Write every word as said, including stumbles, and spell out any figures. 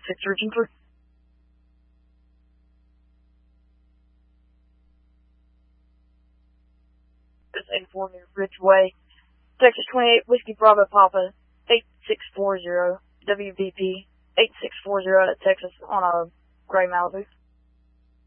six Region three. It's eighty-four New Ridgeway, Texas twenty-eight, Whiskey Bravo Papa, eight six four zero, W V P, eight six four zero, Texas, on a gray Malibu.